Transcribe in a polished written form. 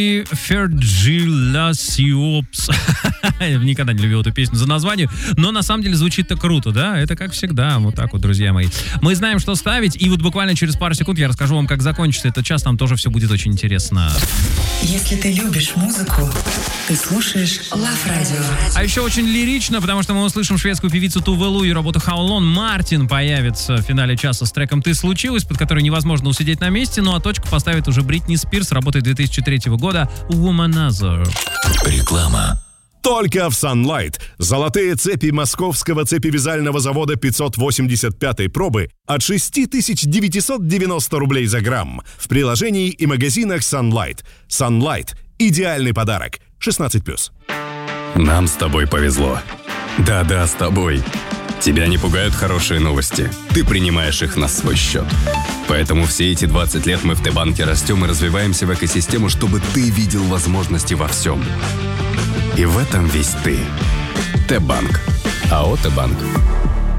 Ферджиласиопс. Никогда не любил эту песню за название, но на самом деле звучит-то круто, да? Это как всегда, вот так вот, друзья мои. Мы знаем, что ставить, и вот буквально через пару секунд я расскажу вам, как закончится этот час, там тоже все будет очень интересно. Если ты любишь музыку, ты слушаешь Love Radio. А еще очень лирично, потому что мы услышим шведскую певицу Туве Лу и работу How Long. Мартин появится в финале часа с треком «Ты случилось», под который невозможно усидеть на месте, ну а точку поставит уже Бритни Спирс, работает 2003 года «Womanizer». Реклама. Только в Sunlight. Золотые цепи московского цепевязального завода 585-й пробы от 6990 рублей за грамм. В приложении и магазинах Sunlight. Sunlight – идеальный подарок. 16+. Нам с тобой повезло. Да-да, с тобой. Тебя не пугают хорошие новости. Ты принимаешь их на свой счет. Поэтому все эти 20 лет мы в Т-банке растем и развиваемся в экосистему, чтобы ты видел возможности во всем. И в этом весь ты. Т-банк. АО Т-банк.